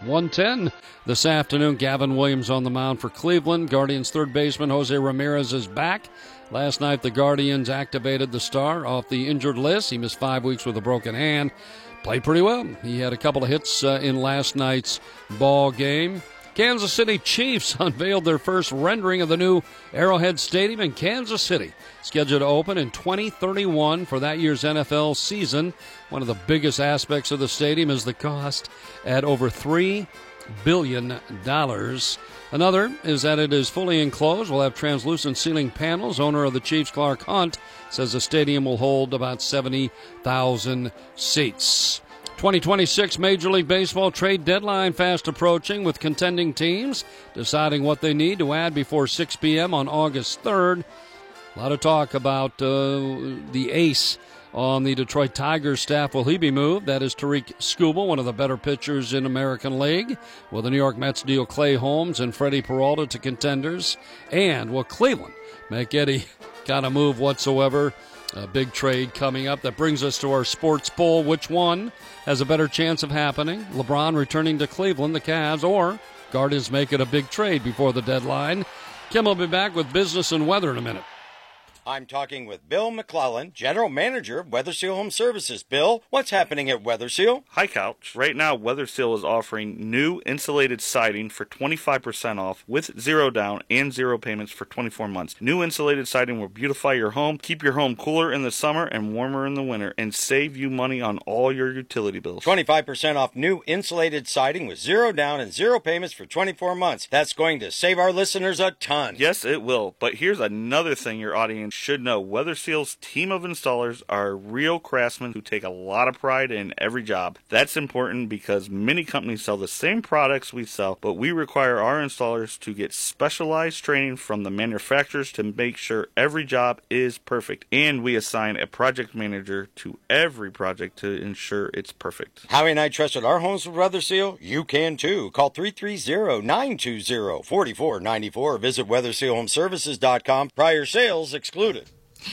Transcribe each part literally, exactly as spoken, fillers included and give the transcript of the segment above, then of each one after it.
one ten this afternoon. Gavin Williams on the mound for Cleveland. Guardians third baseman Jose Ramirez is back. Last night, the Guardians activated the star off the injured list. He missed five weeks with a broken hand. Played pretty well. He had a couple of hits uh, in last night's ball game. Kansas City Chiefs unveiled their first rendering of the new Arrowhead Stadium in Kansas City, scheduled to open in twenty thirty-one for that year's N F L season. One of the biggest aspects of the stadium is the cost at over three billion dollars. Another is that it is fully enclosed. We'll have translucent ceiling panels. Owner of the Chiefs, Clark Hunt, says the stadium will hold about seventy thousand seats. twenty twenty-six Major League Baseball trade deadline fast approaching, with contending teams deciding what they need to add before six p.m. on August third. A lot of talk about uh, the ace on the Detroit Tigers staff. Will he be moved? That is Tariq Skubal, one of the better pitchers in American League. Will the New York Mets deal Clay Holmes and Freddie Peralta to contenders? And will Cleveland make any kind of move whatsoever? A big trade coming up. That brings us to our sports poll. Which one has a better chance of happening? LeBron returning to Cleveland, the Cavs, or Guardians making a big trade before the deadline? Kim will be back with business and weather in a minute. I'm talking with Bill McClellan, General Manager of WeatherSeal Home Services. Bill, what's happening at WeatherSeal? Hi, Couch. Right now, WeatherSeal is offering new insulated siding for twenty-five percent off with zero down and zero payments for twenty-four months. New insulated siding will beautify your home, keep your home cooler in the summer and warmer in the winter, and save you money on all your utility bills. twenty-five percent off new insulated siding with zero down and zero payments for twenty-four months. That's going to save our listeners a ton. Yes, it will. But here's another thing your audience should know. WeatherSeal's team of installers are real craftsmen who take a lot of pride in every job. That's important because many companies sell the same products we sell, but we require our installers to get specialized training from the manufacturers to make sure every job is perfect. And we assign a project manager to every project to ensure it's perfect. Howie and I trusted our homes with WeatherSeal. You can too. Call three three zero, nine two zero, four four nine four or visit weather seal home services dot com. Prior sales excluded.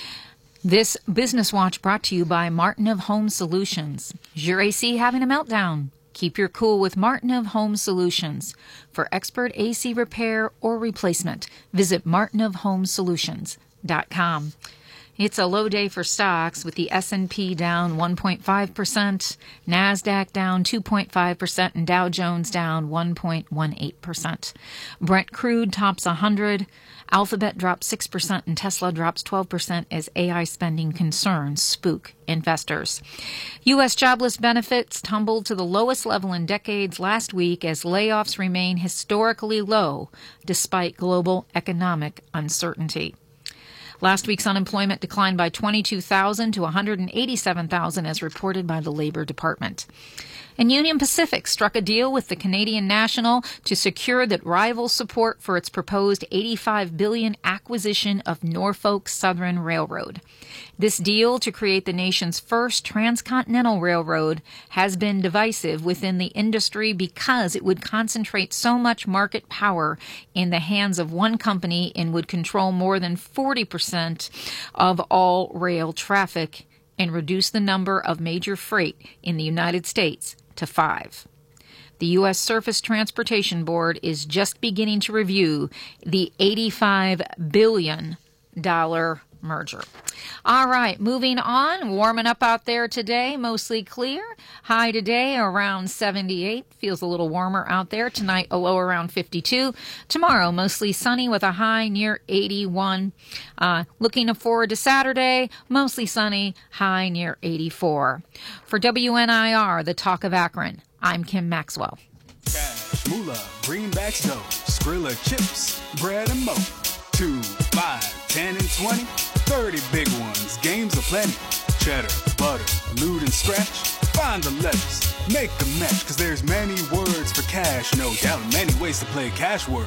This Business Watch brought to you by Martin of Home Solutions. Is your A C having a meltdown? Keep your cool with Martin of Home Solutions. For expert A C repair or replacement, visit martin of home solutions dot com. It's a low day for stocks, with the S and P down one point five percent, NASDAQ down two point five percent, and Dow Jones down one point one eight percent. Brent crude tops one hundred. Alphabet drops six percent and Tesla drops twelve percent as A I spending concerns spook investors. U S jobless benefits tumbled to the lowest level in decades last week as layoffs remain historically low despite global economic uncertainty. Last week's unemployment declined by twenty-two thousand to one hundred eighty-seven thousand as reported by the Labor Department. And Union Pacific struck a deal with the Canadian National to secure that rival support for its proposed eighty-five billion dollars acquisition of Norfolk Southern Railroad. This deal to create the nation's first transcontinental railroad has been divisive within the industry because it would concentrate so much market power in the hands of one company and would control more than forty percent of all rail traffic and reduce the number of major freight in the United States to five. The U S Surface Transportation Board is just beginning to review the eighty-five billion dollars merger. All right, moving on. Warming up out there today, mostly clear. High today around seventy-eight. Feels a little warmer out there. Tonight, a low around fifty-two. Tomorrow, mostly sunny with a high near eighty-one. Uh, looking forward to Saturday, mostly sunny, high near eighty-four. For W N I R, the Talk of Akron, I'm Kim Maxwell. Cash, moolah, greenback snow, Skrilla chips, bread and mo. Two, five, ten, and twenty. thirty big ones, games aplenty. Cheddar, butter, loot and scratch. Find the letters, make a match, cause there's many words for cash. No doubt, many ways to play cash word.